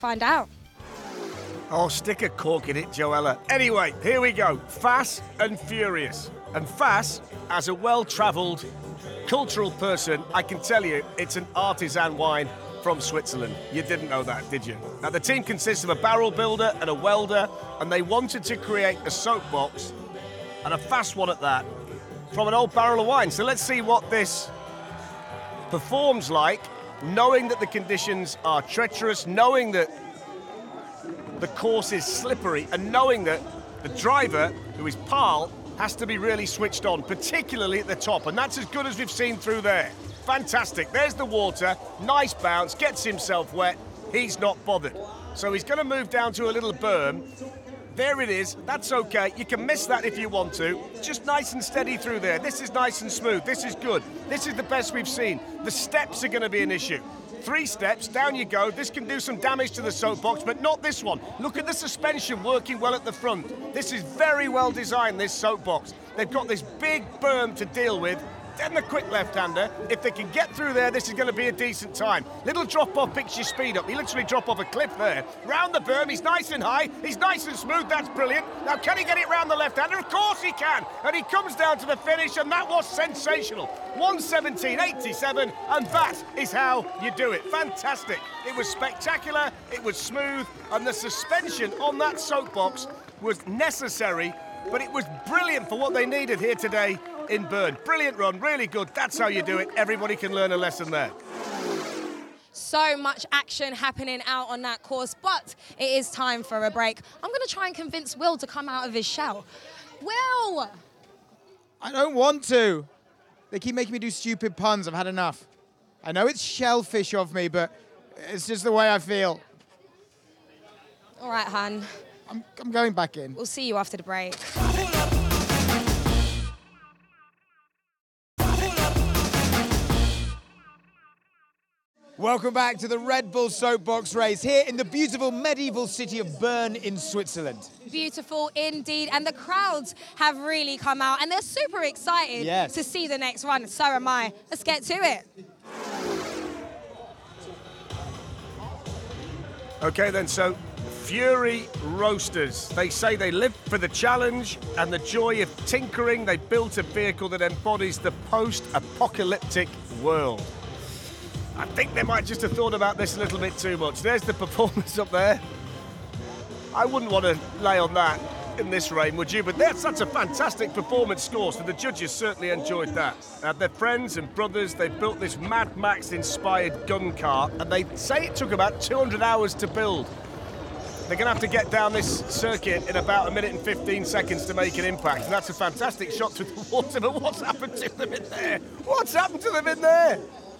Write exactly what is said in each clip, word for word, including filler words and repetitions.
Find out. Oh, stick a cork in it, Joella. Anyway, here we go. Fast and Furious. And Fast, as a well-travelled, cultural person, I can tell you it's an artisan wine from Switzerland. You didn't know that, did you? Now, the team consists of a barrel builder and a welder, and they wanted to create a soapbox, and a fast one at that, from an old barrel of wine. So let's see what this performs like, knowing that the conditions are treacherous, knowing that the course is slippery, and knowing that the driver, who is Paul, has to be really switched on, particularly at the top, and that's as good as we've seen through there. Fantastic. There's the water, nice bounce, gets himself wet. He's not bothered. So he's going to move down to a little berm. There it is. That's okay. You can miss that if you want to. Just nice and steady through there. This is nice and smooth. This is good. This is the best we've seen. The steps are going to be an issue. Three steps, down you go. This can do some damage to the soapbox, but not this one. Look at the suspension working well at the front. This is very well designed, this soapbox. They've got this big berm to deal with. Then the quick left-hander. If they can get through there, this is going to be a decent time. Little drop-off picks your speed up. He literally drop off a cliff there. Round the berm, he's nice and high. He's nice and smooth. That's brilliant. Now, can he get it round the left-hander? Of course he can. And he comes down to the finish, and that was sensational. one seventeen eighty-seven, and that is how you do it. Fantastic. It was spectacular. It was smooth. And the suspension on that soapbox was necessary, but it was brilliant for what they needed here today in Bern. Brilliant run, really good. That's how you do it. Everybody can learn a lesson there. So much action happening out on that course, but it is time for a break. I'm going to try and convince Will to come out of his shell. Will! I don't want to. They keep making me do stupid puns. I've had enough. I know it's shellfish of me, but it's just the way I feel. All right, hun. I'm, I'm going back in. We'll see you after the break. Welcome back to the Red Bull Soapbox Race here in the beautiful medieval city of Bern in Switzerland. Beautiful indeed, and the crowds have really come out and they're super excited yes. to see the next run. So am I. Let's get to it. Okay then, so Fury Roasters. They say they live for the challenge and the joy of tinkering. They built a vehicle that embodies the post-apocalyptic world. I think they might just have thought about this a little bit too much. There's the performance up there. I wouldn't want to lay on that in this rain, would you? But that's, that's a fantastic performance score, so the judges certainly enjoyed that. Uh, they're friends and brothers. They built this Mad Max-inspired gun car, and they say it took about two hundred hours to build. They're going to have to get down this circuit in about a minute and fifteen seconds to make an impact, and that's a fantastic shot through the water, but what's happened to them in there? What's happened to them in there?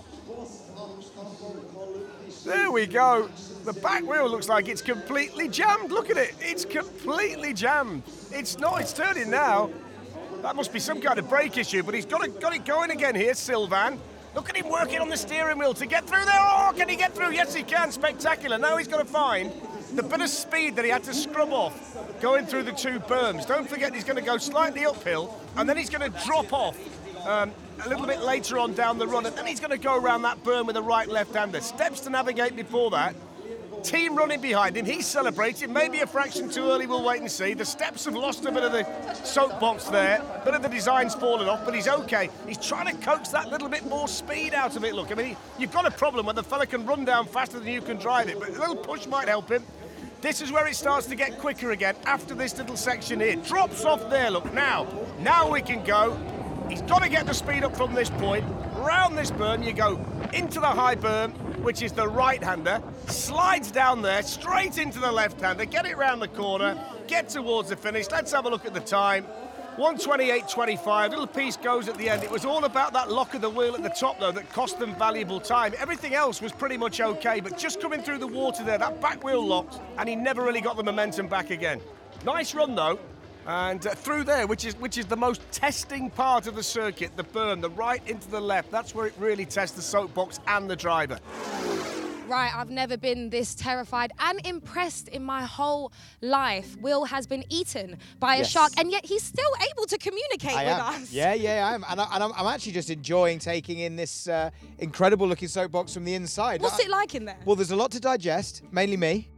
There we go. The back wheel looks like it's completely jammed. Look at it. It's completely jammed. It's not. It's turning now. That must be some kind of brake issue, but he's got it, got it going again here, Sylvain. Look at him working on the steering wheel to get through there. Oh, can he get through? Yes, he can. Spectacular. Now he's got to find the bit of speed that he had to scrub off going through the two berms. Don't forget he's going to go slightly uphill, and then he's going to drop off Um, a little bit later on down the run, and then he's going to go around that berm with a right left-hander. Steps to navigate before that. Team running behind him. He's celebrating. Maybe a fraction too early. We'll wait and see. The steps have lost a bit of the soapbox there. A bit of the design's fallen off, but he's okay. He's trying to coax that little bit more speed out of it. Look, I mean, you've got a problem when the fella can run down faster than you can drive it, but a little push might help him. This is where it starts to get quicker again after this little section here. Drops off there. Look, now. Now we can go. He's got to get the speed up from this point. Round this berm, you go into the high berm, which is the right-hander, slides down there, straight into the left-hander, get it round the corner, get towards the finish. Let's have a look at the time. one twenty-eight twenty-five, little piece goes at the end. It was all about that lock of the wheel at the top, though, that cost them valuable time. Everything else was pretty much okay, but just coming through the water there, that back wheel locked, and he never really got the momentum back again. Nice run, though. And uh, through there, which is which is the most testing part of the circuit, the berm, the right into the left, that's where it really tests the soapbox and the driver. Right, I've never been this terrified and impressed in my whole life. Will has been eaten by a yes. shark, and yet he's still able to communicate I with am. us. Yeah, yeah, I am. And, I, and I'm, I'm actually just enjoying taking in this uh, incredible-looking soapbox from the inside. What's I, it like in there? Well, there's a lot to digest, mainly me.